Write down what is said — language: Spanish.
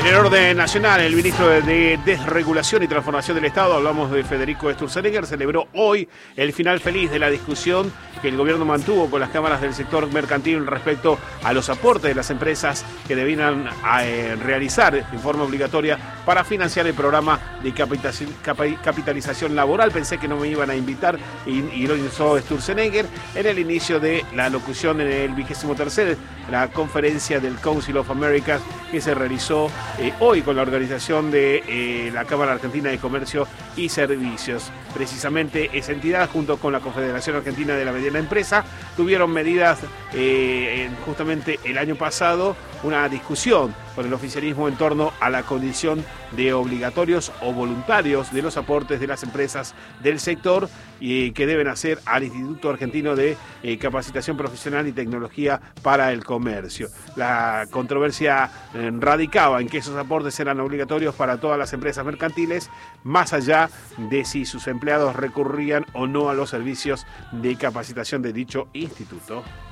En el orden nacional, el ministro de Desregulación y Transformación del Estado, hablamos de Federico Sturzenegger, celebró hoy el final feliz de la discusión que el gobierno mantuvo con las cámaras del sector mercantil respecto a los aportes de las empresas que debían realizar en forma obligatoria para financiar el programa de capitalización laboral. Pensé que no me iban a invitar y lo hizo Sturzenegger en el inicio de la locución en el 23ª, la conferencia del Council of Americas que se realizó hoy con la organización de la Cámara Argentina de Comercio y Servicios. Precisamente esa entidad, junto con la Confederación Argentina de la Mediana Empresa, tuvieron medidas justamente el año pasado, una discusión con el oficialismo en torno a la condición de obligatorios o voluntarios de los aportes de las empresas del sector que deben hacer al Instituto Argentino de Capacitación Profesional y Tecnología para el Comercio. La controversia radicaba en que esos aportes eran obligatorios para todas las empresas mercantiles, más allá de si sus empleados recurrían o no a los servicios de capacitación de dicho instituto.